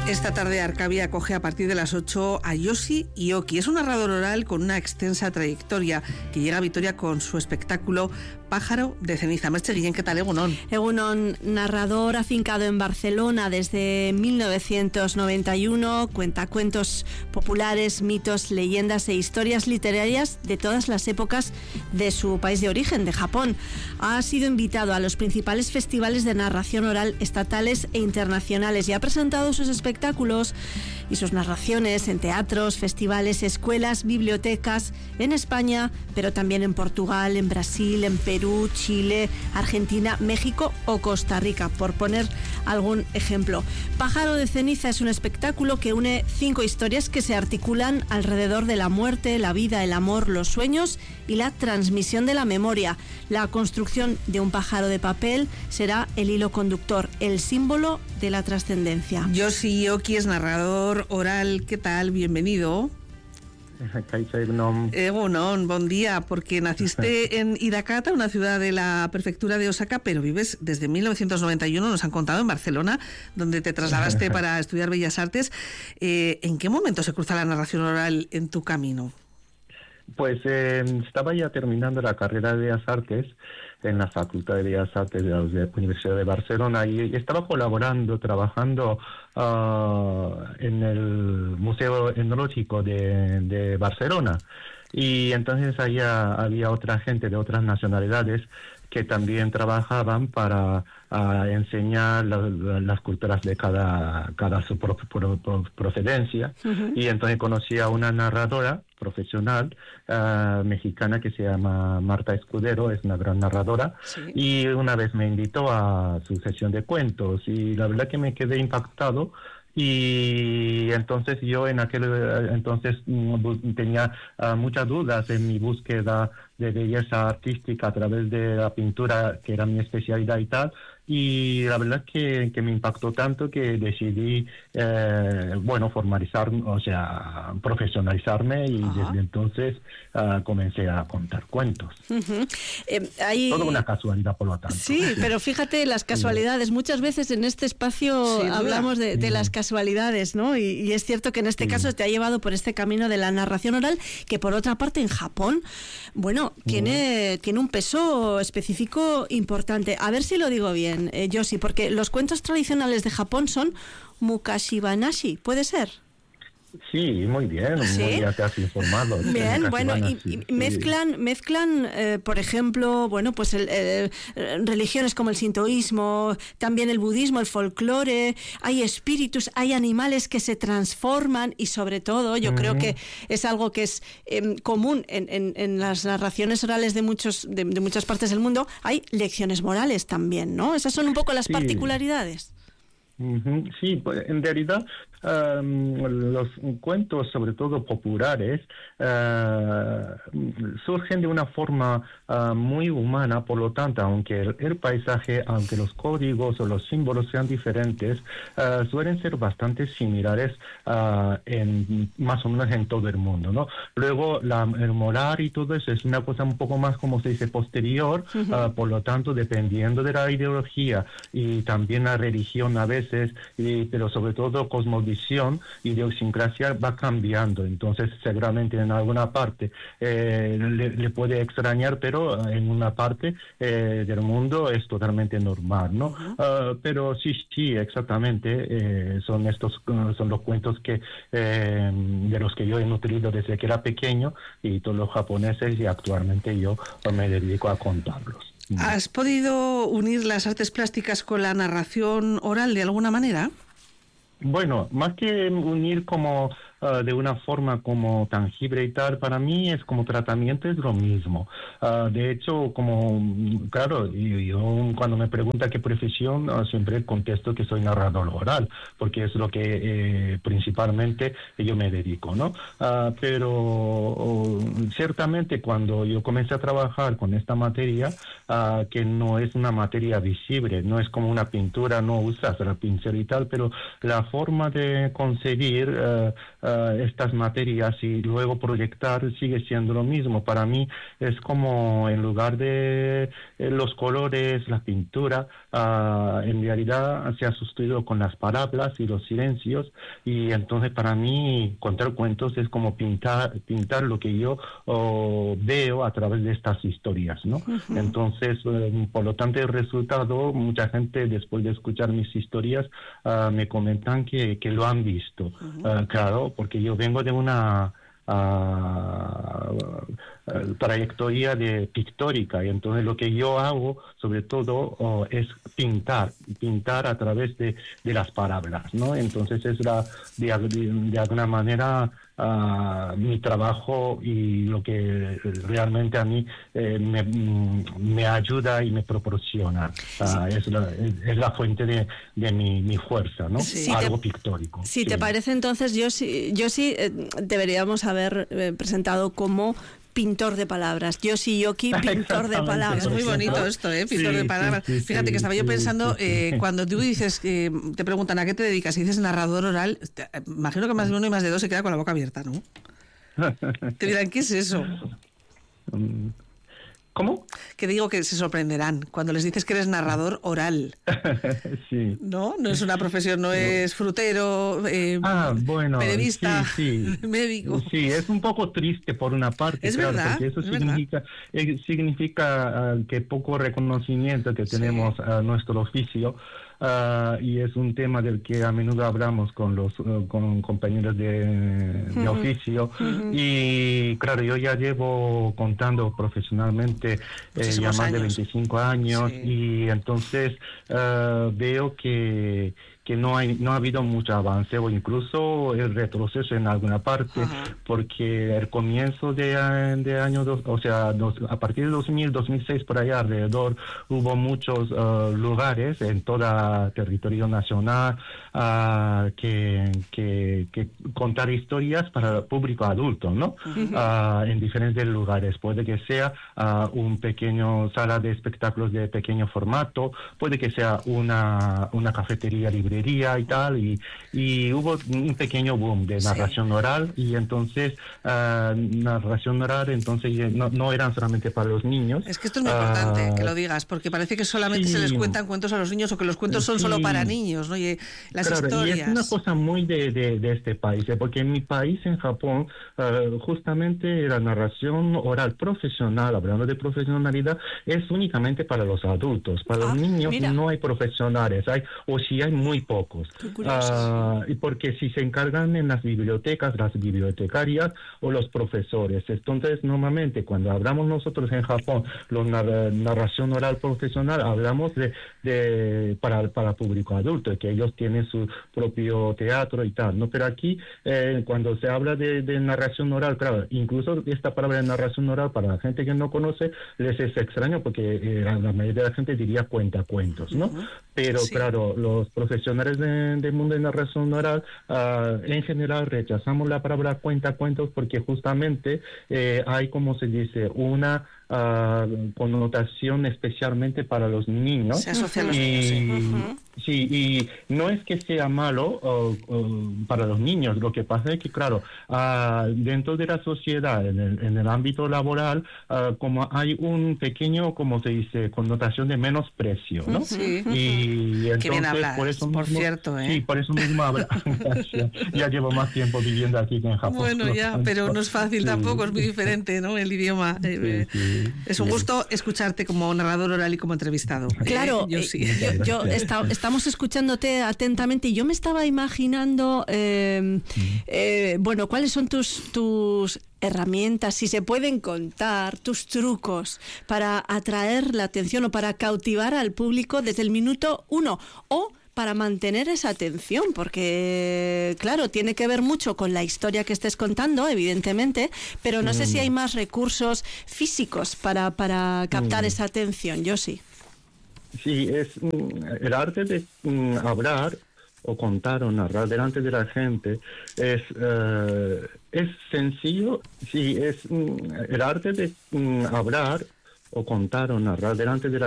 Esta tarde Arcavia acoge a partir de las 8 a Yoshi Ioki. Es un narrador oral con una extensa trayectoria que llega a Vitoria con su espectáculo Pájaro de Ceniza. Merche Guillén, ¿qué tal? Egunon. Egunon, narrador afincado en Barcelona desde 1991, cuenta cuentos populares, mitos, leyendas e historias literarias de todas las épocas de su país de origen, de Japón. Ha sido invitado a los principales festivales de narración oral estatales e internacionales y ha presentado sus espectáculos y sus narraciones en teatros, festivales, escuelas, bibliotecas, en España, pero también en Portugal, en Brasil, en Perú, Chile, Argentina, México o Costa Rica, por poner algún ejemplo. Pájaro de Ceniza es un espectáculo que une 5 historias que se articulan alrededor de la muerte, la vida, el amor, los sueños y la transmisión de la memoria. La construcción de un pájaro de papel será el hilo conductor, el símbolo de la trascendencia. Yoshi Ioki es narrador oral. ¿Qué tal? Bienvenido. Egunon, buen día, porque naciste en Hidakata, una ciudad de la prefectura de Osaka, pero vives desde 1991, nos han contado, en Barcelona, donde te trasladaste para estudiar Bellas Artes. ¿En qué momento se cruza la narración oral en tu camino? Pues estaba ya terminando la carrera de Bellas Artes en la Facultad de Bellas Artes de la Universidad de Barcelona y estaba trabajando en el Museo Etnológico de Barcelona. Y entonces allá había otra gente de otras nacionalidades que también trabajaban para enseñar las culturas de cada su procedencia. Uh-huh. Y entonces conocí a una narradora profesional mexicana que se llama Marta Escudero, es una gran narradora, sí. Y una vez me invitó a su sesión de cuentos y la verdad que me quedé impactado. Y entonces yo en aquel entonces tenía muchas dudas en mi búsqueda de belleza artística a través de la pintura, que era mi especialidad y tal. Y la verdad que me impactó tanto que decidí, formalizarme, o sea, profesionalizarme y desde entonces comencé a contar cuentos. Uh-huh. Toda una casualidad, por lo tanto. Sí, pero fíjate las casualidades. Muchas veces en este espacio hablamos de las casualidades, ¿no? Y es cierto que en este caso te ha llevado por este camino de la narración oral, que por otra parte en Japón, tiene un peso específico importante. A ver si lo digo bien, Yoshi, porque los cuentos tradicionales de Japón son Mukashibanashi, ¿puede ser? Sí, muy bien, muy ya te has informado. Bien, bueno, y mezclan, por ejemplo, religiones como el sintoísmo, también el budismo, el folclore, hay espíritus, hay animales que se transforman y sobre todo, yo creo que es algo que es común en las narraciones orales de muchas partes del mundo, hay lecciones morales también, ¿no? Esas son un poco las particularidades. Uh-huh. Sí, pues en realidad los cuentos, sobre todo populares, surgen de una forma muy humana, por lo tanto, aunque el paisaje, aunque los códigos o los símbolos sean diferentes, suelen ser bastante similares más o menos en todo el mundo, ¿no? Luego, el moral y todo eso es una cosa un poco más, como se dice, posterior, por lo tanto, dependiendo de la ideología y también la religión a veces, pero sobre todo cosmovisión, idiosincrasia va cambiando, entonces seguramente en alguna parte le puede extrañar, pero en una parte del mundo es totalmente normal, ¿no? Pero sí, exactamente, son los cuentos de los que yo he nutrido desde que era pequeño y todos los japoneses, y actualmente yo me dedico a contarlos. ¿Has podido unir las artes plásticas con la narración oral de alguna manera? Bueno, más que unir como de una forma como tangible y tal, para mí es como tratamiento, es lo mismo. De hecho, claro, yo cuando me pregunta qué profesión, siempre contesto que soy narrador oral, porque es lo que principalmente yo me dedico, ¿no? Pero ciertamente cuando yo comencé a trabajar con esta materia, que no es una materia visible, no es como una pintura, no usas el pincel y tal, pero la forma de concebir estas materias y luego proyectar sigue siendo lo mismo. Para mí es como en lugar de los colores, la pintura, en realidad se ha sustituido con las palabras y los silencios, y entonces para mí contar cuentos es como pintar lo que yo veo a través de estas historias, ¿no? Entonces, por lo tanto, el resultado, mucha gente después de escuchar mis historias me comentan que lo han visto. Claro, porque yo vengo de una trayectoria pictórica, y entonces lo que yo hago sobre todo es pintar a través de las palabras, ¿no? Entonces es de alguna manera mi trabajo y lo que realmente a mí me ayuda y me proporciona. Es la fuente de mi fuerza, ¿no? Algo pictórico. Si te parece, entonces yo sí deberíamos haber presentado como pintor de palabras. Yoki, pintor de palabras. Es muy bonito esto, pintor de palabras. Fíjate que estaba yo pensando, cuando tú dices, te preguntan a qué te dedicas y dices narrador oral, imagino que más de uno y más de dos se queda con la boca abierta, ¿no? Te dirán, ¿qué es eso? ¿Cómo? Que digo que se sorprenderán cuando les dices que eres narrador oral. Sí. No es una profesión, no es frutero, bueno, periodista, médico. Sí, es un poco triste por una parte. Es claro, verdad. Porque eso significa que poco reconocimiento que tenemos a nuestro oficio. Y es un tema del que a menudo hablamos con compañeros de oficio. Y claro, yo ya llevo contando profesionalmente ya más de 25 años, y entonces veo que no ha habido mucho avance, o incluso el retroceso en alguna parte, porque el comienzo de año, a partir de 2006 por allá alrededor, hubo muchos lugares en todo territorio nacional que contar historias para el público adulto, ¿no? En diferentes lugares. Puede que sea un pequeño sala de espectáculos de pequeño formato, puede que sea una cafetería libre y tal, y hubo un pequeño boom de narración oral, y entonces narración oral entonces no eran solamente para los niños. Es que esto es muy importante que lo digas, porque parece que solamente se les cuentan cuentos a los niños, o que los cuentos son solo para niños, ¿no? Y las historias. Y es una cosa muy de este país, porque en mi país, en Japón, justamente la narración oral profesional, hablando de profesionalidad, es únicamente para los adultos. Para los niños no hay profesionales, o si hay muy pocos. Y porque si se encargan en las bibliotecas, las bibliotecarias o los profesores. Entonces, normalmente cuando hablamos nosotros en Japón, narración oral profesional, hablamos para público adulto, que ellos tienen su propio teatro y tal, ¿no? Pero aquí, cuando se habla de narración oral, claro, incluso esta palabra de narración oral, para la gente que no conoce, les es extraño, porque la mayoría de la gente diría cuentacuentos, ¿no? Pero claro, los profesionales del mundo de narración oral, en general rechazamos la palabra cuentacuentos, porque justamente hay, como se dice, una connotación especialmente para los niños. Se asocia a los niños, sí, y no es que sea malo para los niños. Lo que pasa es que, claro, dentro de la sociedad, en el ámbito laboral, como hay un pequeño, como se dice, connotación de menosprecio, ¿no? Sí. Y entonces, qué bien hablas, por eso mismo, por cierto, Sí, por eso mismo habla. Ya llevo más tiempo viviendo aquí que en Japón. Bueno, ya, pero no es fácil tampoco, es muy diferente, ¿no? El idioma. Es un gusto escucharte como narrador oral y como entrevistado. Claro, yo sí. Estamos escuchándote atentamente, y yo me estaba imaginando, bueno, ¿cuáles son tus herramientas, si se pueden contar, tus trucos para atraer la atención o para cautivar al público desde el minuto 1, o para mantener esa atención? Porque, claro, tiene que ver mucho con la historia que estés contando, evidentemente, pero no sé si hay más recursos físicos para captar esa atención. Yo sí. Sí, es el arte de hablar o contar o narrar delante de la gente es sencillo. Sí, es el arte de hablar o contar o narrar delante de la